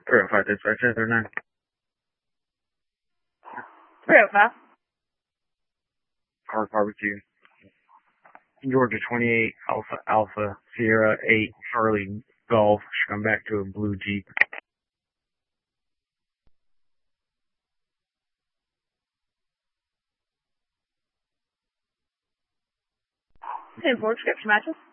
305 dispatch, 39. 305. Car barbecue. Georgia 28, Alpha, Sierra 8, Charlie Golf. Should come back to a blue Jeep. 10-4, description matches.